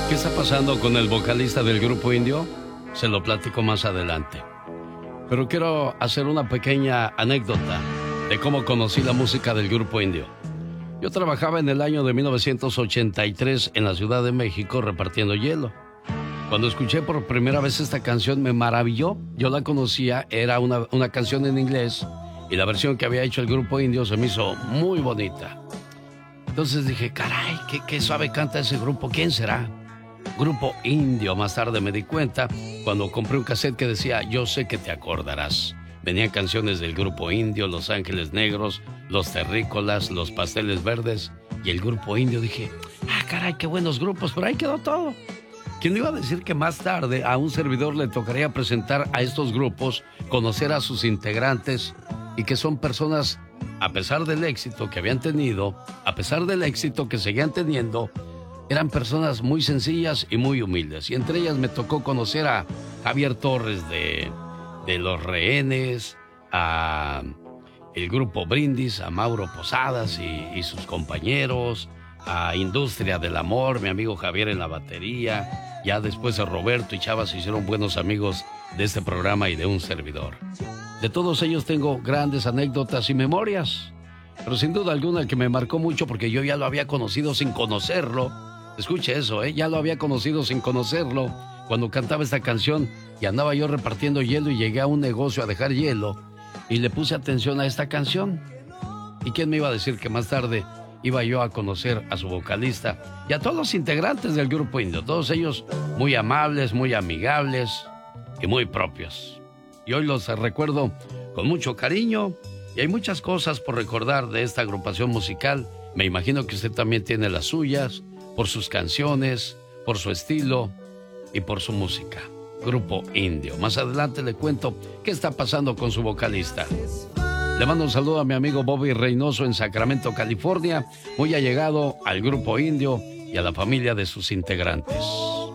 ¿Qué está pasando con el vocalista del Grupo Indio? Se lo platico más adelante. Pero quiero hacer una pequeña anécdota de cómo conocí la música del Grupo Indio. Yo trabajaba en el año de 1983 en la Ciudad de México repartiendo hielo. Cuando escuché por primera vez esta canción me maravilló. Yo la conocía, era una canción en inglés y la versión que había hecho el Grupo Indio se me hizo muy bonita. Entonces dije, caray, qué suave canta ese grupo, ¿quién será? Grupo Indio. Más tarde me di cuenta cuando compré un cassette que decía Yo sé que te acordarás. Venían canciones del Grupo Indio, Los Ángeles Negros, Los Terrícolas, Los Pasteles Verdes y el Grupo Indio. Dije, caray, qué buenos grupos, pero ahí quedó todo. ¿Quién iba a decir que más tarde a un servidor le tocaría presentar a estos grupos, conocer a sus integrantes y que son personas, a pesar del éxito que habían tenido, a pesar del éxito que seguían teniendo, eran personas muy sencillas y muy humildes. Y entre ellas me tocó conocer a Javier Torres de Los Rehenes, a el Grupo Brindis, a Mauro Posadas y sus compañeros, a Industria del Amor, mi amigo Javier en la batería. Ya después Roberto y Chava se hicieron buenos amigos de este programa y de un servidor. De todos ellos tengo grandes anécdotas y memorias, pero sin duda alguna el que me marcó mucho porque yo ya lo había conocido sin conocerlo. Escuche eso, ya lo había conocido sin conocerlo cuando cantaba esta canción y andaba yo repartiendo hielo y llegué a un negocio a dejar hielo y le puse atención a esta canción. ¿Y quién me iba a decir que más tarde iba yo a conocer a su vocalista y a todos los integrantes del Grupo Indio? Todos ellos muy amables, muy amigables y muy propios. Y hoy los recuerdo con mucho cariño y hay muchas cosas por recordar de esta agrupación musical. Me imagino que usted también tiene las suyas, por sus canciones, por su estilo y por su música. Grupo Indio. Más adelante le cuento qué está pasando con su vocalista. Le mando un saludo a mi amigo Bobby Reynoso en Sacramento, California, muy allegado al Grupo Indio y a la familia de sus integrantes.